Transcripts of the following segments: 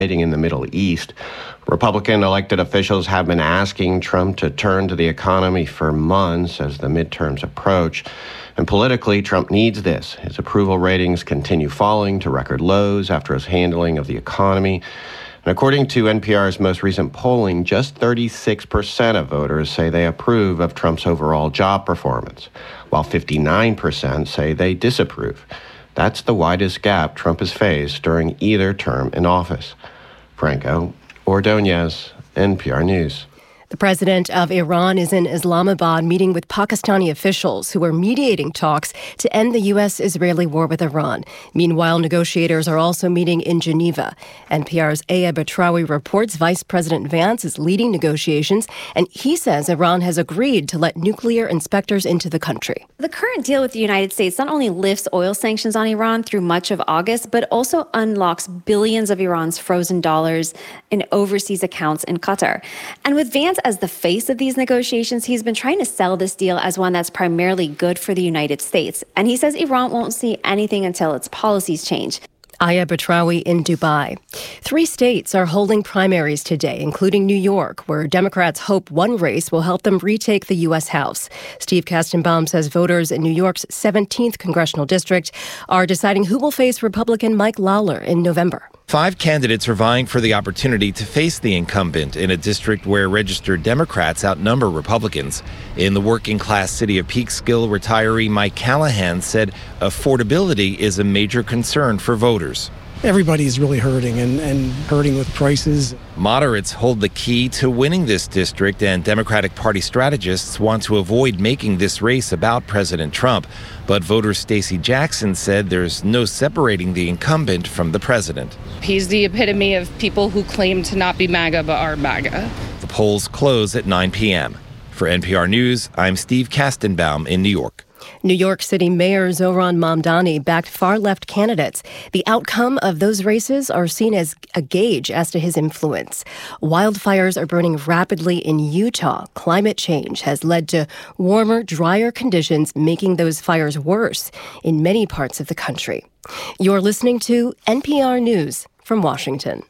in the Middle East. Republican elected officials have been asking Trump to turn to the economy for months as the midterms approach. And politically, Trump needs this. His approval ratings continue falling to record lows after his handling of the economy. And according to NPR's most recent polling, just 36% of voters say they approve of Trump's overall job performance, while 59% say they disapprove. That's the widest gap Trump has faced during either term in office. Franco Ordonez, NPR News. The president of Iran is in Islamabad meeting with Pakistani officials who are mediating talks to end the U.S.-Israeli war with Iran. Meanwhile, negotiators are also meeting in Geneva. NPR's Aya Batrawi reports Vice President Vance is leading negotiations, and he says Iran has agreed to let nuclear inspectors into the country. The current deal with the United States not only lifts oil sanctions on Iran through much of August, but also unlocks billions of Iran's frozen dollars in overseas accounts in Qatar. And with Vance as the face of these negotiations, he's been trying to sell this deal as one that's primarily good for the United States. And he says Iran won't see anything until its policies change. Aya Batrawi in Dubai. 3 states are holding primaries today, including New York, where Democrats hope one race will help them retake the U.S. House. Steve Kastenbaum says voters in New York's 17th congressional district are deciding who will face Republican Mike Lawler in November. 5 candidates are vying for the opportunity to face the incumbent in a district where registered Democrats outnumber Republicans. In the working-class city of Peekskill, retiree Mike Callahan said affordability is a major concern for voters. Everybody is really hurting and hurting with prices. Moderates hold the key to winning this district, and Democratic Party strategists want to avoid making this race about President Trump. But voter Stacey Jackson said there's no separating the incumbent from the president. He's the epitome of people who claim to not be MAGA but are MAGA. The polls close at 9 p.m. For NPR News, I'm Steve Kastenbaum in New York. New York City Mayor Zohran Mamdani backed far-left candidates. The outcome of those races are seen as a gauge as to his influence. Wildfires are burning rapidly in Utah. Climate change has led to warmer, drier conditions, making those fires worse in many parts of the country. You're listening to NPR News from Washington.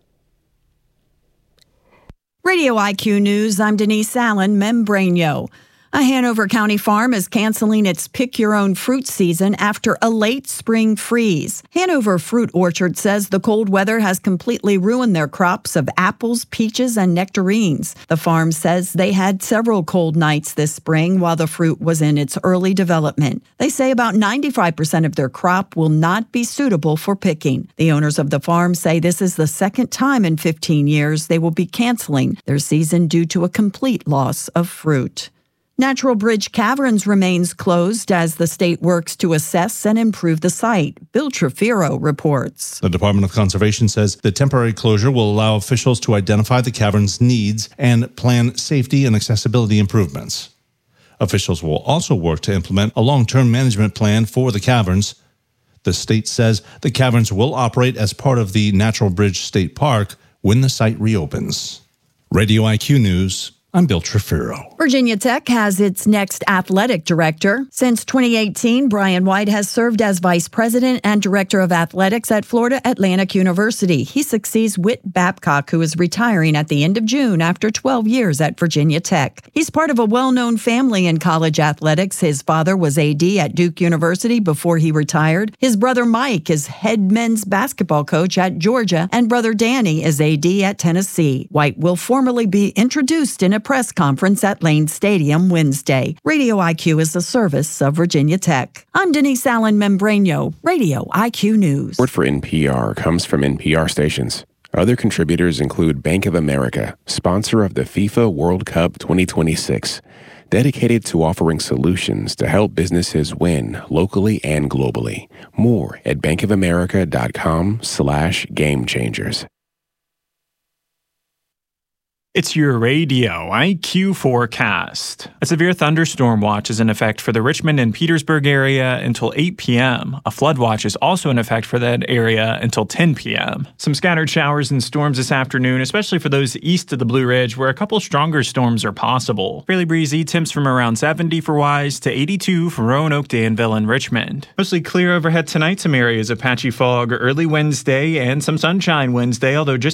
Radio IQ News, I'm Denise Allen, Membranio. A Hanover County farm is canceling its pick-your-own-fruit season after a late spring freeze. Hanover Fruit Orchard says the cold weather has completely ruined their crops of apples, peaches, and nectarines. The farm says they had several cold nights this spring while the fruit was in its early development. They say about 95% of their crop will not be suitable for picking. The owners of the farm say this is the second time in 15 years they will be canceling their season due to a complete loss of fruit. Natural Bridge Caverns remains closed as the state works to assess and improve the site. Bill Trefiro reports. The Department of Conservation says the temporary closure will allow officials to identify the cavern's needs and plan safety and accessibility improvements. Officials will also work to implement a long-term management plan for the caverns. The state says the caverns will operate as part of the Natural Bridge State Park when the site reopens. Radio IQ News, I'm Bill Trefiro. Virginia Tech has its next athletic director. Since 2018, Brian White has served as vice president and director of athletics at Florida Atlantic University. He succeeds Whit Babcock, who is retiring at the end of June after 12 years at Virginia Tech. He's part of a well-known family in college athletics. His father was AD at Duke University before he retired. His brother Mike is head men's basketball coach at Georgia, and brother Danny is AD at Tennessee. White will formally be introduced in a press conference at Lane Stadium Wednesday. Radio IQ is a service of Virginia Tech. I'm Denise Allen Membranio, Radio IQ News. Support for NPR comes from NPR stations. Other contributors include Bank of America, sponsor of the FIFA World Cup 2026, dedicated to offering solutions to help businesses win locally and globally. More at bankofamerica.com/gamechangers. It's your radio IQ forecast. A severe thunderstorm watch is in effect for the Richmond and Petersburg area until 8 p.m. A flood watch is also in effect for that area until 10 p.m. Some scattered showers and storms this afternoon, especially for those east of the Blue Ridge, where a couple stronger storms are possible. Fairly breezy, temps from around 70 for Wise to 82 for Roanoke, Danville, and Richmond. Mostly clear overhead tonight. Some areas of patchy fog early Wednesday and some sunshine Wednesday, although just